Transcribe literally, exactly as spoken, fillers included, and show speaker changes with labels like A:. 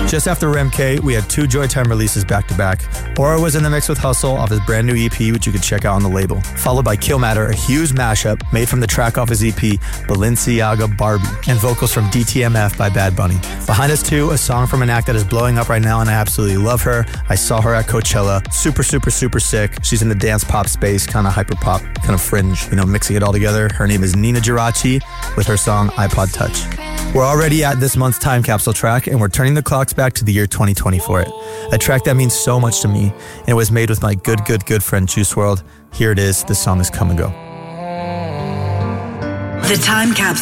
A: Just after R E M K, we had two Joytime releases back-to-back. Aura was in the mix with Hustle off his brand new E P, which you can check out on the label. Followed by Kill Matter, a huge mashup made from the track off his E P, Balenciaga Barbie, and vocals from D T M F by Bad Bunny. Behind us too, a song from an act that is blowing up right now, and I absolutely love her. I saw her at Coachella. Super, super, super sick. She's in the dance pop space, kind of hyper pop, kind of fringe, you know, mixing it all together. Her name is Nina Geraci with her song iPod Touch. We're already at this month's time capsule track, and we're turning the clocks back to the year twenty twenty for it. A track that means so much to me, and it was made with my good, good, good friend Juice world. Here it is. The song is Come and Go.
B: The Time Capsule.